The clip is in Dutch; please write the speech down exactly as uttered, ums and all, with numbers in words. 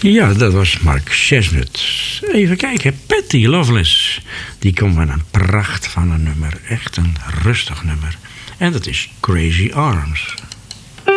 Ja, dat was Mark Chesnutt. Even kijken, Patty Loveless. Die komt met een pracht van een nummer. Echt een rustig nummer. En dat is Crazy Arms.